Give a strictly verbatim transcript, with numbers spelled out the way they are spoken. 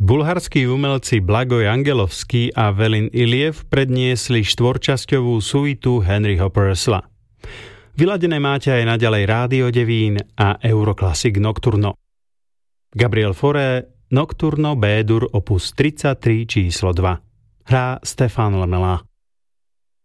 Bulharskí umelci Blagoj Angelovský a Velin Iliev predniesli štvorčasťovú suitu Henryho Purcella. Vyladené máte aj naďalej Rádio Devín a Euroclassic Nocturno. Gabriel Fauré, Nocturno B-dur opus tridsaťtri číslo dva. Hrá Stefan Lemela.